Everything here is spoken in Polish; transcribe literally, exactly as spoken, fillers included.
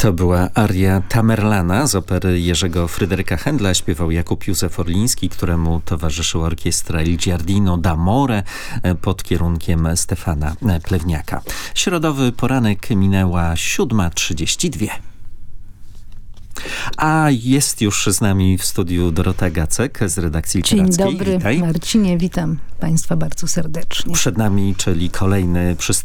To była aria Tamerlana z opery Jerzego Fryderyka Händla. Śpiewał Jakub Józef Orliński, któremu towarzyszyła orkiestra Il Giardino d'Amore pod kierunkiem Stefana Plewniaka. Środowy poranek, minęła siódma trzydzieści dwa. A jest już z nami w studiu Dorota Gacek z redakcji literackiej. Dzień dobry, Witaj. Marcinie, witam Państwa bardzo serdecznie. Przed nami, czyli kolejny przystanek